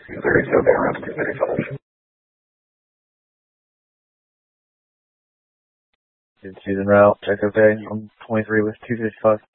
237, around 235. Season route, check okay. I'm 23 with 255.